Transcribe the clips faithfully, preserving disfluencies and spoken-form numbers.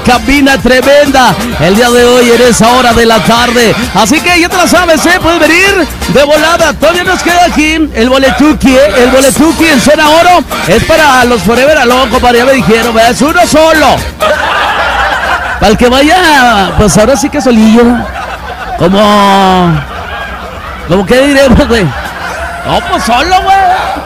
cabina tremenda el día de hoy en esa hora de la tarde. Así que ya te la sabes, ¿eh? Puedes venir de volada. Todavía nos queda aquí el boletuki, ¿eh? El boletuki en zona oro es para los Forever Alone, compadre. Ya me dijeron, ¿verdad? Es uno solo. Para el que vaya, pues ahora sí que solillo. Como... ¿Cómo que diremos, güey? No, pues solo, güey.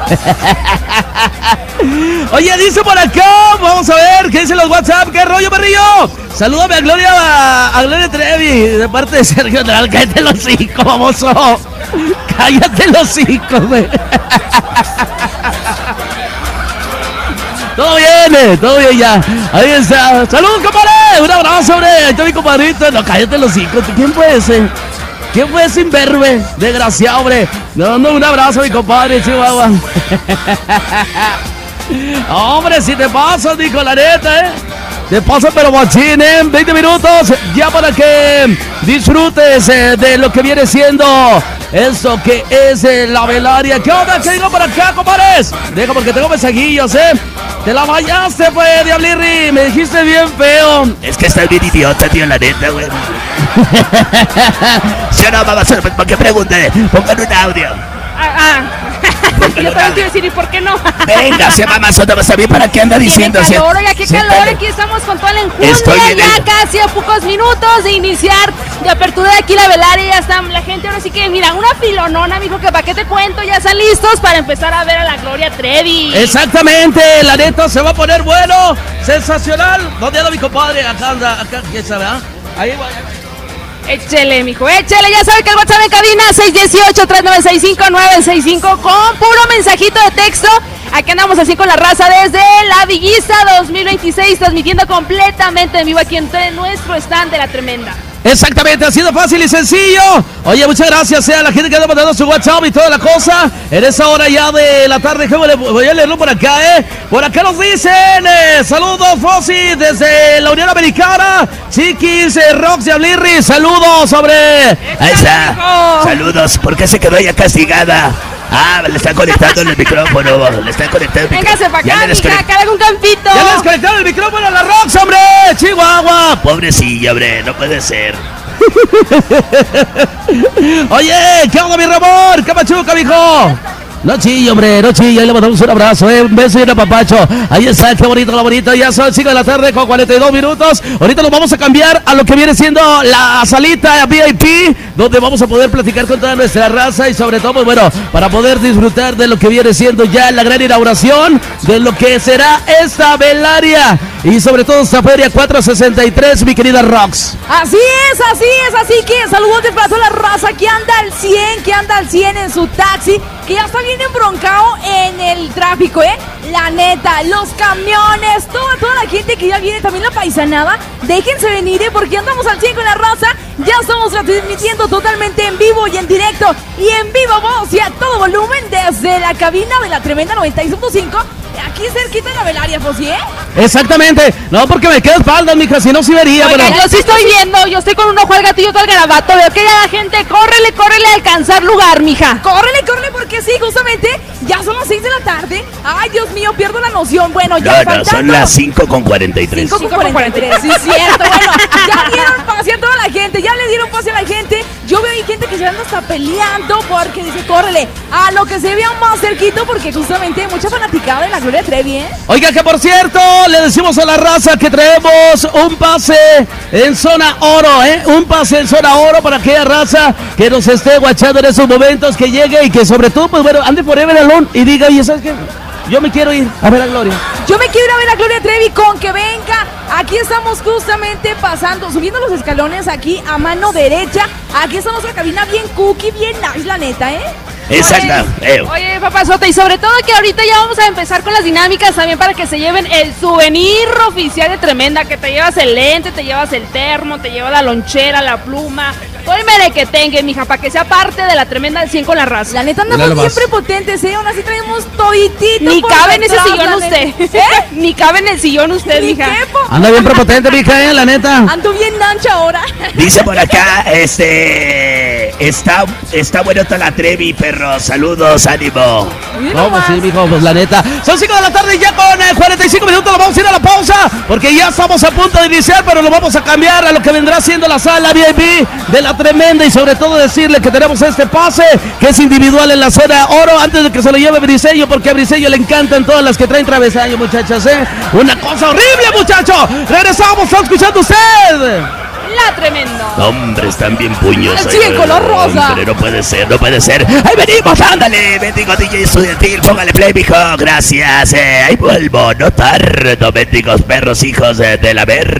Oye, dice por acá, vamos a ver, ¿qué dicen los WhatsApp? ¿Qué rollo, perrillo? Salúdame a Gloria, a, a Gloria Trevi, de parte de Sergio Andral. Cállate los hocico, baboso. Cállate los hocico, güey. Todo bien, eh, todo bien ya. Ahí está. Saludos, compadre. Un abrazo, hombre. Ahí está mi compadrito. No, cállate los hocico. ¿Quién puede ser? ¿Quién fue ese imberbe? Desgraciado, hombre. No, no, un abrazo a mi compadre, Chihuahua. Hombre, si te pasas, dijo la neta, ¿eh? Te pasas, pero machín, ¿eh? veinte minutos ya para que disfrutes eh, de lo que viene siendo eso que es eh, la velaria. ¿Qué onda? ¿Qué digo por acá, compadres? Deja porque tengo mensajillos, ¿eh? Te la fallaste, pues, Diablirri. Me dijiste bien feo. Es que estás bien idiota, tío, la neta, güey. Si no, vamos a hacer, ¿por qué pregunté? Pongan un audio. Ah, ah. Yo también te iba a decir, ¿y por qué no? Venga, se mamazota, vas a ver para qué anda diciendo así. Qué calor, oiga, qué calor, aquí estamos con toda la enjundia, ya el... casi a pocos minutos de iniciar, de apertura de aquí la velaria, ya está la gente, ahora sí que, mira, una filonona, mijo, que para qué te cuento, ya están listos para empezar a ver a la Gloria Trevi. Exactamente, la neta se va a poner bueno, sensacional. ¿Dónde anda mi compadre? Acá anda, acá, ¿quién sabe? ¿Ah? Ahí va, ahí va. Échele, mijo, échele, ya sabe que el WhatsApp en cabina seis uno ocho, tres nueve seis cinco, nueve seis cinco con puro mensajito de texto. Aquí andamos así con la raza desde la Viguista dos mil veintiséis, transmitiendo completamente en vivo aquí en nuestro stand de La Tremenda. Exactamente, ha sido fácil y sencillo. Oye, muchas gracias eh, a la gente que anda mandando su WhatsApp y toda la cosa. En esa hora ya de la tarde, voy a leerlo por acá, ¿eh? Por acá nos dicen, eh, saludos, Fossi, desde la Unión Americana. Chiquis, eh, Rox y Ablirri, saludos, hombre. Ahí está, saludos, ¿por qué se quedó ella castigada? Ah, le están conectando el micrófono, le están conectando el micrófono. Véngase para acá, mija, acá haga un campito. Ya le desconectaron el micrófono a la Rox, hombre, Chihuahua. Pobrecilla, hombre, no puede ser. Oye, ¿qué onda, mi Ramón? ¿Qué machuca, mijo? No chille, hombre, no chille, ahí le mandamos un abrazo, eh, un beso y un apapacho. Ahí está, qué bonito, la bonita, ya son cinco de la tarde con cuarenta y dos minutos. Ahorita nos vamos a cambiar a lo que viene siendo la salita V I P, donde vamos a poder platicar con toda nuestra raza y sobre todo, pues, bueno, para poder disfrutar de lo que viene siendo ya la gran inauguración de lo que será esta velaria y sobre todo esta feria cuatrocientos sesenta y tres, mi querida Rox. Así es, así es, así que saludos de paso a la raza que anda al cien, que anda al cien en su taxi, que ya está bien embroncado en el tráfico, ¿eh? La neta, los camiones, toda, toda la gente que ya viene, también la paisanada, déjense venir, ¿eh? Porque andamos al cien con la raza, ya estamos transmitiendo totalmente en vivo y en directo, y en vivo voz y a todo volumen desde la cabina de La Tremenda noventa y seis punto cinco, aquí cerquita de la velaria, Fossi, ¿eh? Exactamente, no porque me quedo espaldas, mija, si no sí vería. Oiga, pero... yo sí estoy viendo, yo estoy con un ojo al gatillo, todo al garabato, veo que ya la gente, córrele, córrele a alcanzar lugar, mija. Córrele, córrele, porque sí, justamente, ya son las seis de la tarde, ay, Dios mío, pierdo la noción, bueno, ya no, no, son las cinco con cuarenta y tres. cinco con cuarenta y tres, sí, es cierto, bueno, ya dieron pase a toda la gente, ya le dieron pase a la gente, yo veo ahí gente que se anda hasta peleando, porque dice, córrele, a lo que se vea más cerquito, porque justamente mucha fanaticada de la Gloria Trevi, ¿eh? Oiga, que por cierto, le decimos a la raza que traemos un pase en zona oro, ¿eh? Un pase en zona oro para aquella raza que nos esté guachando en esos momentos, que llegue y que sobre todo, pues bueno, ande Forever Alone y diga, oye, ¿sabes qué? Yo me quiero ir a ver a Gloria. Yo me quiero ir a ver a Gloria Trevi, con que venga. Aquí estamos justamente pasando, subiendo los escalones aquí a mano derecha. Aquí estamos en la cabina bien cookie, bien nice, la neta, ¿eh? Exacto. Oye, oye, papazota, y sobre todo que ahorita ya vamos a empezar con las dinámicas también para que se lleven el souvenir oficial de Tremenda, que te llevas el lente, te llevas el termo, te llevas la lonchera, la pluma, todo el merequetengue, mija, para que sea parte de la Tremenda al cien con la raza. La neta andamos bien prepotentes, ¿eh? Aún así traemos toditito. Ni cabe en ese sillón usted, ¿eh? Ni cabe en el sillón usted, mija. Anda bien prepotente, mija, ¿eh? La neta. Ando bien ancha ahora. Dice por acá, este... Eh, está, está bueno toda la Trevi, perro. Saludos, ánimo. ¿Cómo sí, mijo? Pues la neta. Son cinco de la tarde y ya con eh, cuarenta y cinco minutos nos vamos a ir a la pausa. Porque ya estamos a punto de iniciar, pero lo vamos a cambiar a lo que vendrá siendo la sala V I P de la Tremenda. Y sobre todo decirle que tenemos este pase, que es individual en la zona oro, antes de que se lo lleve Briseño, porque a Briseño le encantan todas las que traen travesaño, muchachos, ¿eh? Una cosa horrible, muchachos. Regresamos, ¿está escuchando usted? La Tremenda. Hombre, están bien puños. Sí, en color rosa. Hombre, no puede ser, no puede ser. ¡Ahí venimos! ¡Ándale! Bendigo D J Estudiantil, póngale play, mijo. Gracias. Eh, ahí vuelvo. No tardo, bendigos perros, hijos de, de la ver.